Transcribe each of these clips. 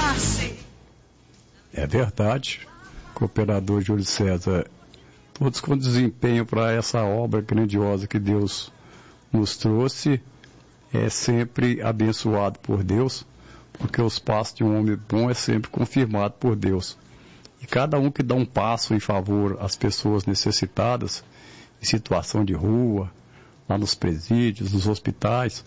É verdade, cooperador Júlio César, todos com desempenho para essa obra grandiosa que Deus nos trouxe, é sempre abençoado por Deus, porque os passos de um homem bom é sempre confirmado por Deus. E cada um que dá um passo em favor às pessoas necessitadas, em situação de rua, lá nos presídios, nos hospitais,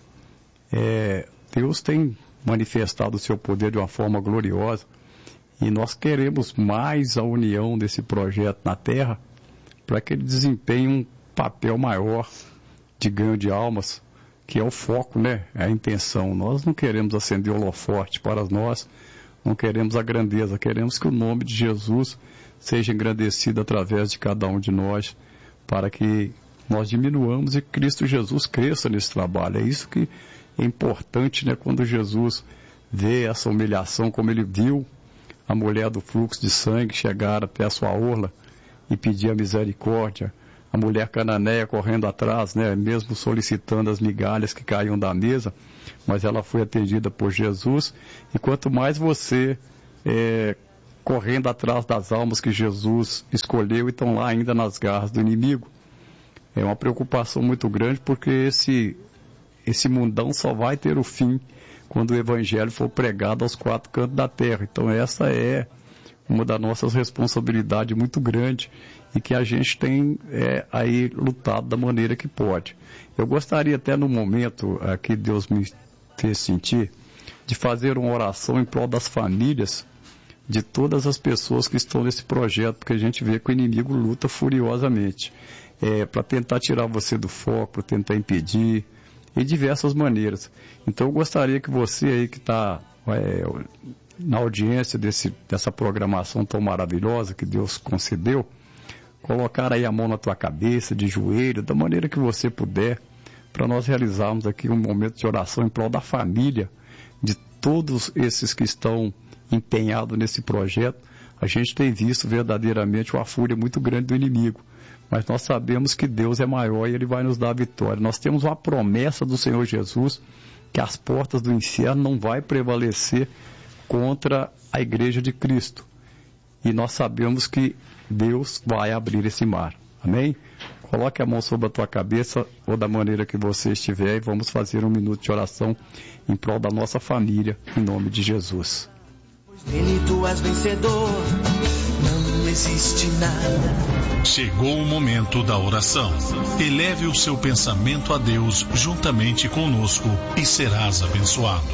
Deus tem manifestado o seu poder de uma forma gloriosa. E nós queremos mais a união desse projeto na Terra para que ele desempenhe um papel maior de ganho de almas, que é o foco, né? É a intenção. Nós não queremos acender o holofote para nós, não queremos a grandeza, queremos que o nome de Jesus seja engrandecido através de cada um de nós, para que nós diminuamos e Cristo Jesus cresça nesse trabalho. É isso que é importante, né? Quando Jesus vê essa humilhação, como ele viu a mulher do fluxo de sangue chegar até a sua orla e pedir a misericórdia, a mulher cananeia correndo atrás, né, mesmo solicitando as migalhas que caíam da mesa, mas ela foi atendida por Jesus. E quanto mais você correndo atrás das almas que Jesus escolheu e estão lá ainda nas garras do inimigo, é uma preocupação muito grande, porque esse mundão só vai ter o fim quando o Evangelho for pregado aos quatro cantos da terra. Então essa é uma das nossas responsabilidades muito grande e que a gente tem aí lutado da maneira que pode. Eu gostaria até no momento que Deus me fez sentir, de fazer uma oração em prol das famílias de todas as pessoas que estão nesse projeto, porque a gente vê que o inimigo luta furiosamente para tentar tirar você do foco, para tentar impedir, de diversas maneiras. Então eu gostaria que você aí que está na audiência dessa programação tão maravilhosa que Deus concedeu, colocar aí a mão na tua cabeça, de joelho, da maneira que você puder, para nós realizarmos aqui um momento de oração em prol da família, de todos esses que estão empenhados nesse projeto. A gente tem visto verdadeiramente uma fúria muito grande do inimigo, mas nós sabemos que Deus é maior e Ele vai nos dar a vitória. Nós temos uma promessa do Senhor Jesus, que as portas do inferno não vai prevalecer contra a igreja de Cristo. E nós sabemos que Deus vai abrir esse mar. Amém? Coloque a mão sobre a tua cabeça, ou da maneira que você estiver, e vamos fazer um minuto de oração em prol da nossa família, em nome de Jesus. Pois nele tu és vencedor, não existe nada. Chegou o momento da oração. Eleve o seu pensamento a Deus juntamente conosco e serás abençoado.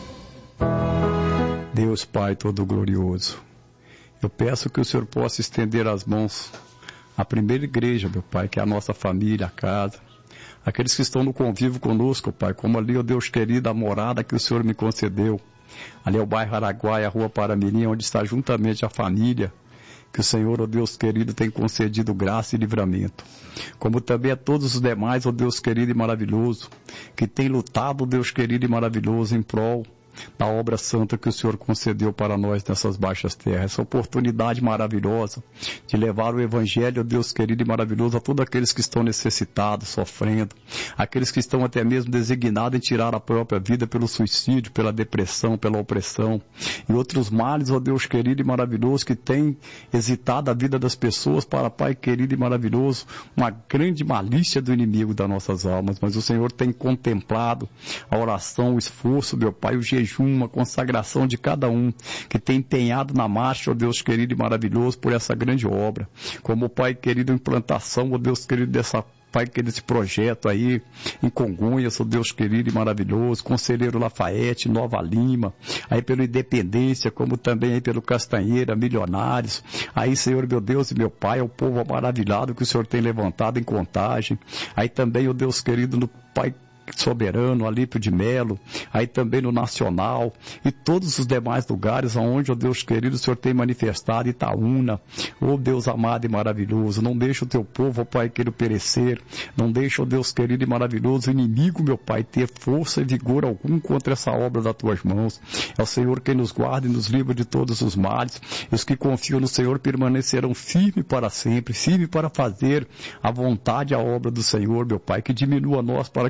Deus Pai Todo-Glorioso, eu peço que o Senhor possa estender as mãos à primeira igreja, meu Pai, que é a nossa família, a casa, aqueles que estão no convívio conosco, Pai, como ali, ó Deus querido, a morada que o Senhor me concedeu, ali é o bairro Araguaia, a rua Paramirim, onde está juntamente a família, que o Senhor, ó Deus querido, tem concedido graça e livramento. Como também a todos os demais, ó Deus querido e maravilhoso, que tem lutado, ó Deus querido e maravilhoso, em prol da obra santa que o Senhor concedeu para nós nessas baixas terras. Essa oportunidade maravilhosa de levar o Evangelho, ó Deus querido e maravilhoso, a todos aqueles que estão necessitados, sofrendo, aqueles que estão até mesmo designados em tirar a própria vida pelo suicídio, pela depressão, pela opressão e outros males, ó Deus querido e maravilhoso, que tem hesitado a vida das pessoas para, Pai querido e maravilhoso, uma grande malícia do inimigo das nossas almas. Mas o Senhor tem contemplado a oração, o esforço, meu Pai, o jejum, uma consagração de cada um que tem empenhado na marcha, ó Deus querido e maravilhoso, por essa grande obra. Como, Pai querido, implantação, ó Deus querido, Pai, que desse projeto aí, em Congonhas, ó Deus querido e maravilhoso, Conselheiro Lafayette, Nova Lima, aí pelo Independência, como também aí pelo Castanheira, Milionários, aí, Senhor, meu Deus e meu Pai, é o povo maravilhado que o Senhor tem levantado em Contagem, aí também, ó Deus querido, no Pai Soberano, Alípio de Melo, aí também no Nacional e todos os demais lugares onde, ó Deus querido, o Senhor tem manifestado, Itaúna, ó Deus amado e maravilhoso, não deixa o teu povo, ó Pai querido, perecer, não deixa, ó Deus querido e maravilhoso, o inimigo, meu Pai, ter força e vigor algum contra essa obra das tuas mãos. É o Senhor quem nos guarda e nos livra de todos os males, e os que confiam no Senhor permanecerão firmes para sempre, firmes para fazer a vontade e a obra do Senhor, meu Pai, que diminua nós para que o teu nome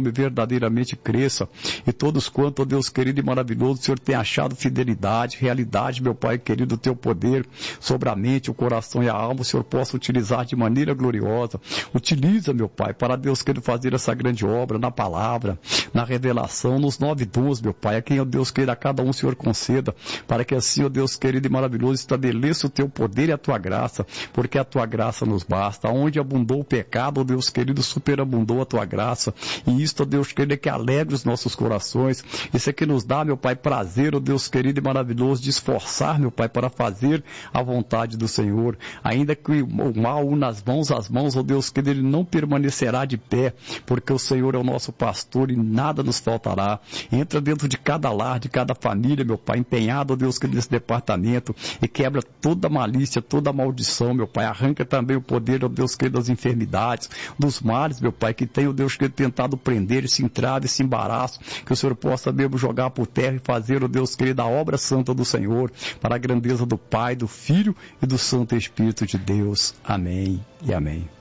nome verdadeiramente cresça. E todos quanto, ó Deus querido e maravilhoso, o Senhor tem achado fidelidade, realidade, meu Pai querido, o teu poder sobre a mente, o coração e a alma, o Senhor possa utilizar de maneira gloriosa. Utiliza, meu Pai, para Deus querido fazer essa grande obra na palavra, na revelação, nos 9 dons, meu Pai, a quem, ó Deus querido, a cada um o Senhor conceda, para que assim, ó Deus querido e maravilhoso, estabeleça o teu poder e a tua graça, porque a tua graça nos basta. Onde abundou o pecado, ó Deus querido, superabundou a tua graça, e isto, ó Deus querido, é que alegre os nossos corações. Isso é que nos dá, meu Pai, prazer, ó Deus querido e maravilhoso, de esforçar, meu Pai, para fazer a vontade do Senhor. Ainda que o mal une as mãos, ó Deus querido, ele não permanecerá de pé, porque o Senhor é o nosso pastor e nada nos faltará. Entra dentro de cada lar, de cada família, meu Pai, empenhado, ó Deus querido, nesse departamento, e quebra toda malícia, toda maldição, meu Pai. Arranca também o poder, ó Deus querido, das enfermidades, dos males, meu Pai, que tem, ó Deus querido, tentado prender esse entrave, esse embaraço, que o Senhor possa mesmo jogar por terra e fazer, ó Deus querido, a obra santa do Senhor, para a grandeza do Pai, do Filho e do Santo Espírito de Deus. Amém e amém.